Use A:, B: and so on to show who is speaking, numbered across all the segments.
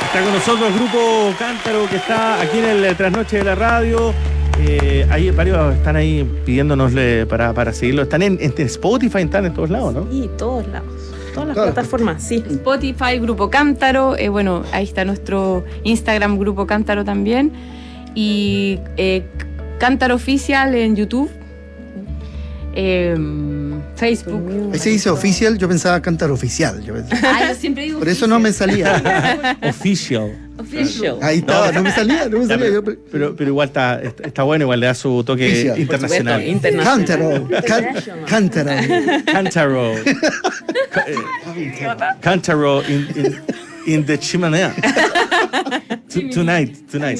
A: Está con nosotros el Grupo Cántaro, que está aquí en el Trasnoche de la Radio. Hay varios están ahí pidiéndonos para seguirlo. Están en Spotify, están en todos lados, ¿no?
B: Sí, todos lados. Todas las plataformas, sí.
C: Spotify, Grupo Cántaro. Bueno, ahí está nuestro Instagram, Grupo Cántaro también. Y Cántaro Oficial en YouTube. Facebook.
D: Ahí se dice oficial, yo pensaba Cántaro Oficial. Yo
C: siempre digo
D: por eso no me salía.
A: Official.
D: Ahí estaba, no me salía.
A: Pero igual está bueno, igual le da su toque
D: Oficial.
A: internacional.
D: Cántaro.
A: Cántaro in the chimenea. Tonight.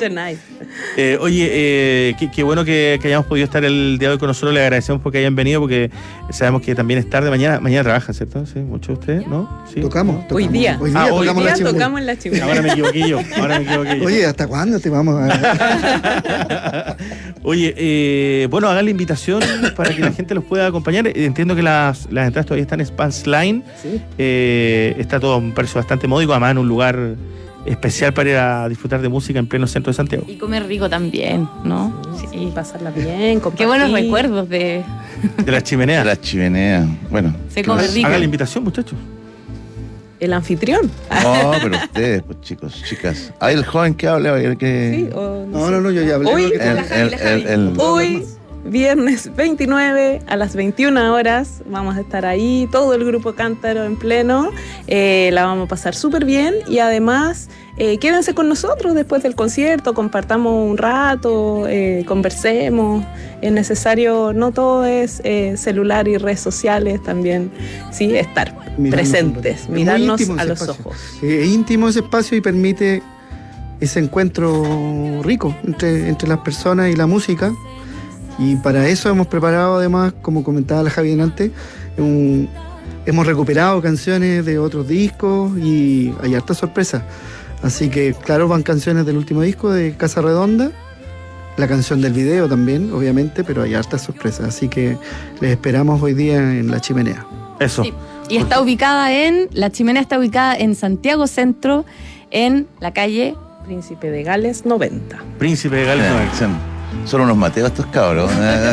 A: Oye, qué bueno que hayamos podido estar el día de hoy con nosotros. Le agradecemos porque hayan venido, porque sabemos que también es tarde. Mañana trabajan, ¿cierto? Sí, muchos de ustedes, ¿no? Sí.
D: Tocamos.
B: Hoy día
D: tocamos
B: en la chimenea.
A: Ahora me equivoqué yo.
D: Oye, ¿hasta cuándo te vamos a...?
A: Oye, bueno, hagan la invitación para que la gente los pueda acompañar. Entiendo que las entradas todavía están en Spans Line.
D: Sí.
A: Está todo a un precio bastante módico, además en un lugar especial para ir a disfrutar de música en pleno centro de Santiago.
C: Y comer rico también, ¿no?
B: Sí, pasarla bien, compartir.
C: Qué buenos recuerdos de
A: la chimenea.
E: De la chimenea, bueno.
C: Se come rico.
A: Hagan la invitación, muchachos.
B: El anfitrión.
E: No, pero ustedes, pues chicos, chicas. Hay el joven que habla, el que...
B: Sí,
D: No, yo ya hablé.
B: Hoy, viernes 29 a las 21 horas, vamos a estar ahí, todo el Grupo Cántaro en pleno. La vamos a pasar súper bien y además quédense con nosotros después del concierto, compartamos un rato, conversemos. Es necesario, no todo es celular y redes sociales, también sí, estar presentes, mirarnos a los ojos.
D: Es íntimo ese espacio y permite ese encuentro rico entre las personas y la música. Y para eso hemos preparado, además, como comentaba la Javi antes, hemos recuperado canciones de otros discos y hay hartas sorpresas. Así que, claro, van canciones del último disco de Casa Redonda, la canción del video también, obviamente, pero hay hartas sorpresas. Así que les esperamos hoy día en La Chimenea.
A: Eso.
C: Sí. Y La Chimenea está ubicada en Santiago Centro, en la calle
B: Príncipe de Gales 90.
A: Príncipe de Gales 90.
E: Son unos mateos estos cabros.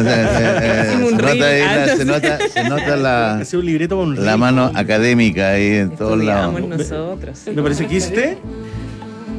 E: Se nota
A: un libreto con
E: la mano académica ahí en todos lados.
B: Nosotros.
A: Me parece que